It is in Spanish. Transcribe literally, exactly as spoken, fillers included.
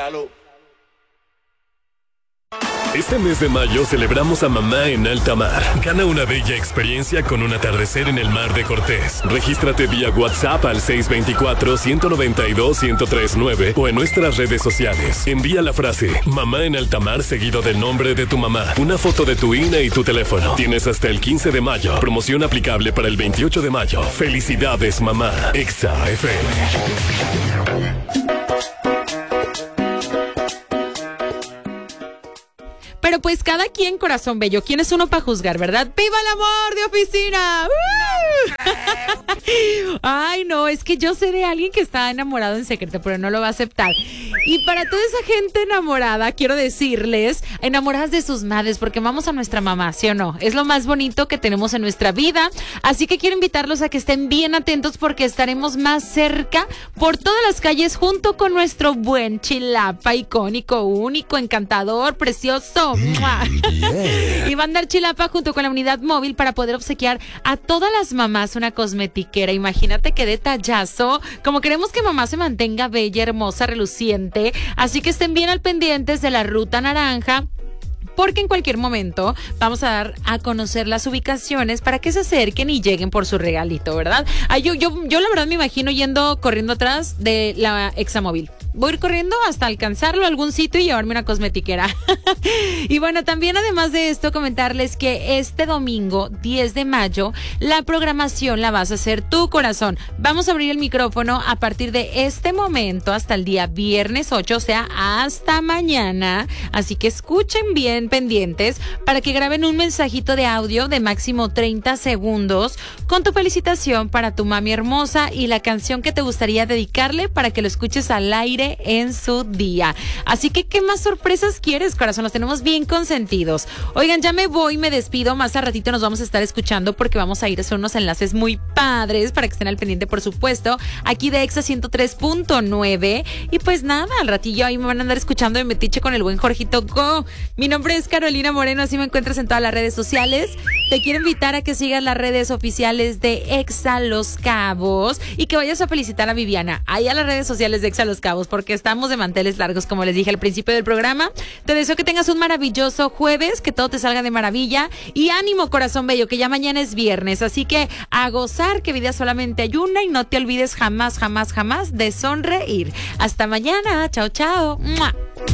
Salud. Este mes de mayo celebramos a mamá en alta mar. Gana una bella experiencia con un atardecer en el mar de Cortés. Regístrate vía WhatsApp al seis dos cuatro, uno nueve dos, uno cero tres nueve o en nuestras redes sociales. Envía la frase mamá en alta mar seguido del nombre de tu mamá, una foto de tu I N E y tu teléfono. Tienes hasta el quince de mayo. Promoción aplicable para el veintiocho de mayo. Felicidades, mamá. Exa F M. Pero pues cada quien, corazón bello. ¿Quién es uno para juzgar, verdad? ¡Viva el amor de oficina! ¡Uh! Ay, no, es que yo sé de alguien que está enamorado en secreto, pero no lo va a aceptar. Y para toda esa gente enamorada, quiero decirles, enamoradas de sus madres, porque amamos a nuestra mamá, ¿sí o no? Es lo más bonito que tenemos en nuestra vida. Así que quiero invitarlos a que estén bien atentos porque estaremos más cerca por todas las calles junto con nuestro buen Chilapa, icónico, único, encantador, precioso. Yeah. Y va a andar Chilapa junto con la unidad móvil para poder obsequiar a todas las mamás una cosmetiquera. Imagínate qué detallazo. Como queremos que mamá se mantenga bella, hermosa, reluciente. Así que estén bien al pendientes de la ruta naranja, porque en cualquier momento vamos a dar a conocer las ubicaciones para que se acerquen y lleguen por su regalito, ¿verdad? Ay, yo, yo, yo la verdad me imagino yendo corriendo atrás de la Examóvil. Voy a ir corriendo hasta alcanzarlo a algún sitio y llevarme una cosmetiquera. Y bueno, también además de esto, comentarles que este domingo, diez de mayo, la programación la vas a hacer tú, corazón. Vamos a abrir el micrófono a partir de este momento hasta el día viernes ocho, o sea, hasta mañana. Así que escuchen bien, pendientes, para que graben un mensajito de audio de máximo treinta segundos con tu felicitación para tu mami hermosa y la canción que te gustaría dedicarle para que lo escuches al aire en su día. Así que, ¿qué más sorpresas quieres, corazón? Los tenemos bien consentidos. Oigan, ya me voy, me despido. Más a ratito nos vamos a estar escuchando porque vamos a ir a hacer unos enlaces muy padres para que estén al pendiente, por supuesto, aquí de Exa ciento tres punto nueve. Y pues nada, al ratillo ahí me van a andar escuchando de metiche con el buen Jorgito Go. Mi nombre es Carolina Moreno, así me encuentras en todas las redes sociales. Te quiero invitar a que sigas las redes oficiales de Exa Los Cabos y que vayas a felicitar a Viviana ahí a las redes sociales de Exa Los Cabos, porque estamos de manteles largos, como les dije al principio del programa. Te deseo que tengas un maravilloso jueves, que todo te salga de maravilla y ánimo, corazón bello, que ya mañana es viernes, así que a gozar, que vida solamente hay una y no te olvides jamás, jamás, jamás de sonreír. Hasta mañana, chao, chao. ¡Mua!